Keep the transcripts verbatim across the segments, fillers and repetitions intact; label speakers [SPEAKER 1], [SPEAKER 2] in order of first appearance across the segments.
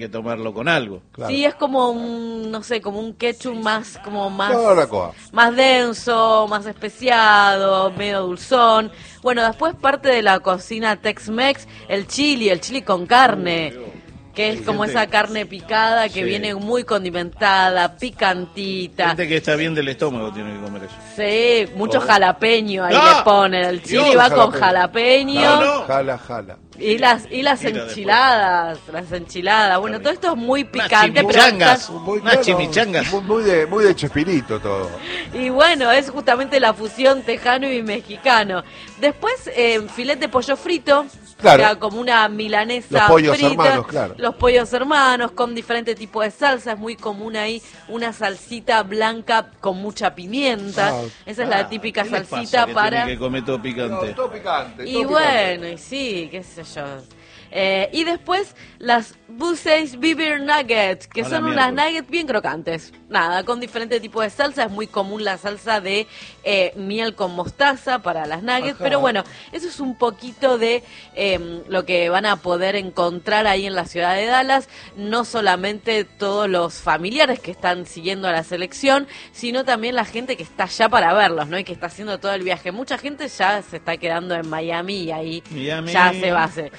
[SPEAKER 1] que tomarlo con algo.
[SPEAKER 2] Claro.
[SPEAKER 3] Sí, es como un, no sé, como un ketchup más, como más,
[SPEAKER 2] Barbacoa.
[SPEAKER 3] más denso, más especiado, medio dulzón. Bueno, después parte de la cocina Tex-Mex, el chili, el chili con carne, que es
[SPEAKER 1] Hay
[SPEAKER 3] como
[SPEAKER 1] gente-
[SPEAKER 3] esa carne picada que
[SPEAKER 1] Sí.
[SPEAKER 3] viene muy condimentada, picantita.
[SPEAKER 1] Gente que está bien del estómago tiene que comer eso.
[SPEAKER 3] Sí, mucho
[SPEAKER 1] Oh.
[SPEAKER 3] jalapeño ahí
[SPEAKER 1] ¡Ah!
[SPEAKER 3] le ponen. El chili
[SPEAKER 1] Dios,
[SPEAKER 3] va con
[SPEAKER 2] jalapeño.
[SPEAKER 3] jalapeño.
[SPEAKER 1] No, no.
[SPEAKER 2] Jala, jala.
[SPEAKER 3] Y las y las
[SPEAKER 1] Tira después.
[SPEAKER 3] enchiladas, las enchiladas. Bueno, todo esto es muy
[SPEAKER 1] Unas
[SPEAKER 3] picante, pero
[SPEAKER 1] chimichangas.
[SPEAKER 3] está-
[SPEAKER 2] Muy,
[SPEAKER 1] Unas chimichangas.
[SPEAKER 2] Muy, muy de, muy de Chespirito todo.
[SPEAKER 3] y bueno, es justamente la fusión tejano y mexicano. Después, eh, filete de pollo frito,
[SPEAKER 2] Claro.
[SPEAKER 3] o sea, como una milanesa
[SPEAKER 2] Los pollos
[SPEAKER 3] frita,
[SPEAKER 2] hermanos, claro.
[SPEAKER 3] los pollos hermanos con diferentes tipos de salsa, es muy común ahí una salsita blanca con mucha pimienta.
[SPEAKER 2] Ah,
[SPEAKER 3] Esa es
[SPEAKER 1] Ah,
[SPEAKER 3] la típica
[SPEAKER 1] ¿qué les pasa
[SPEAKER 3] salsita
[SPEAKER 1] que
[SPEAKER 3] para...
[SPEAKER 1] tiene que comer todo picante.
[SPEAKER 2] No, todo picante.
[SPEAKER 3] Y bueno, y sí, qué sé yo. Eh, y después las Busey's Beaver Nuggets, que
[SPEAKER 1] A la
[SPEAKER 3] son unas
[SPEAKER 1] miércoles.
[SPEAKER 3] nuggets bien crocantes. Nada, con diferentes tipos de salsa. Es muy común la salsa de eh, miel con mostaza para las nuggets.
[SPEAKER 2] Ajá.
[SPEAKER 3] Pero bueno, eso es un poquito de eh, lo que van a poder encontrar ahí en la ciudad de Dallas. No solamente todos los familiares que están siguiendo a la selección, sino también la gente que está allá para verlos, ¿no? Y que está haciendo todo el viaje. Mucha gente ya se está quedando en Miami y ahí
[SPEAKER 1] Miami.
[SPEAKER 3] ya se va a hacer.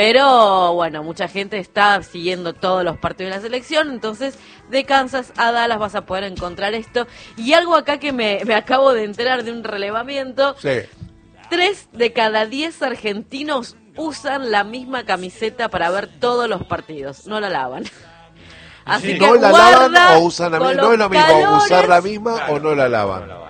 [SPEAKER 3] Pero bueno, mucha gente está siguiendo todos los partidos de la selección, entonces de Kansas a Dallas vas a poder encontrar esto. Y algo acá que me, me acabo de enterar de un relevamiento,
[SPEAKER 2] Sí.
[SPEAKER 3] tres de cada diez argentinos usan la misma camiseta para ver todos los partidos, no la lavan. Así
[SPEAKER 1] Sí.
[SPEAKER 3] que
[SPEAKER 2] No la
[SPEAKER 3] guarda
[SPEAKER 2] lavan o usan la
[SPEAKER 3] con
[SPEAKER 2] misma.
[SPEAKER 3] los
[SPEAKER 2] No es lo mismo
[SPEAKER 3] calores,
[SPEAKER 2] usar la misma o no la lavan.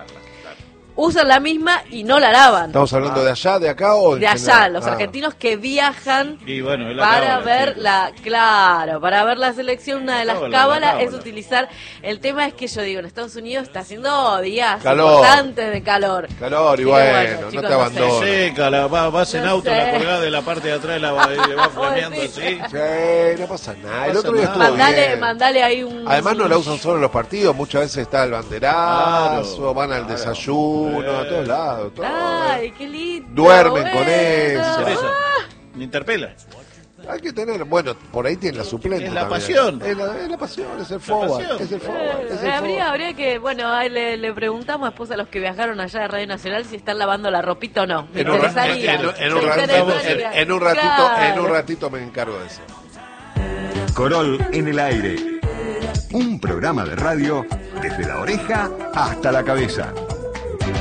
[SPEAKER 3] usan la misma y no la lavan.
[SPEAKER 2] ¿Estamos hablando de allá, de acá o en
[SPEAKER 3] De allá,
[SPEAKER 2] general?
[SPEAKER 3] los
[SPEAKER 2] Ah.
[SPEAKER 3] argentinos que viajan
[SPEAKER 1] Y bueno, es la
[SPEAKER 3] para
[SPEAKER 1] cábala,
[SPEAKER 3] ver
[SPEAKER 1] chicos.
[SPEAKER 3] la, claro, para ver la selección, una de
[SPEAKER 1] La
[SPEAKER 3] las
[SPEAKER 1] cábala,
[SPEAKER 3] cábalas
[SPEAKER 1] la
[SPEAKER 3] es
[SPEAKER 1] cábala.
[SPEAKER 3] utilizar, el tema es que yo digo, en Estados Unidos está haciendo días
[SPEAKER 2] Calor.
[SPEAKER 3] importantes de calor.
[SPEAKER 2] Calor y
[SPEAKER 3] Así que
[SPEAKER 2] bueno, no
[SPEAKER 3] chicos,
[SPEAKER 2] te abandones.
[SPEAKER 3] sé.
[SPEAKER 1] Seca, la, va- vas en
[SPEAKER 3] No
[SPEAKER 1] auto,
[SPEAKER 3] sé.
[SPEAKER 1] la colgada de la parte de atrás, la va, le va flameando
[SPEAKER 3] Sí.
[SPEAKER 1] así.
[SPEAKER 2] Sí, no pasa nada. El
[SPEAKER 1] No
[SPEAKER 2] otro
[SPEAKER 1] pasa
[SPEAKER 2] día
[SPEAKER 1] nada.
[SPEAKER 2] estuvo
[SPEAKER 3] Mandale,
[SPEAKER 2] bien.
[SPEAKER 3] mandale ahí un...
[SPEAKER 2] Además no la usan solo en los partidos, muchas veces está el banderazo,
[SPEAKER 1] Claro,
[SPEAKER 2] van al
[SPEAKER 1] claro.
[SPEAKER 2] desayuno, a todos lados. Todo.
[SPEAKER 3] Ay, qué lindo.
[SPEAKER 2] Duermen con
[SPEAKER 3] bueno.
[SPEAKER 2] eso.
[SPEAKER 1] Teresa,
[SPEAKER 3] Ah,
[SPEAKER 1] me interpela.
[SPEAKER 2] Hay que tener, bueno, por ahí tiene la suplente.
[SPEAKER 1] Es la
[SPEAKER 2] también.
[SPEAKER 1] pasión.
[SPEAKER 2] Es la, es la pasión, es el forward.
[SPEAKER 1] pasión.
[SPEAKER 2] Es el forward.
[SPEAKER 3] eh,
[SPEAKER 2] Es el
[SPEAKER 3] habría,
[SPEAKER 2] forward.
[SPEAKER 3] habría que, bueno, ahí le, le preguntamos después a los que viajaron allá de Radio Nacional si están lavando la ropita o no. Me
[SPEAKER 2] En un, ra-
[SPEAKER 3] interesaría.
[SPEAKER 2] en- en- en
[SPEAKER 3] Me
[SPEAKER 2] un ratito,
[SPEAKER 3] interesaría.
[SPEAKER 2] en- en un ratito, en un
[SPEAKER 3] Claro.
[SPEAKER 2] ratito me encargo de eso.
[SPEAKER 4] Corol en el aire. Un programa de radio desde la oreja hasta la cabeza.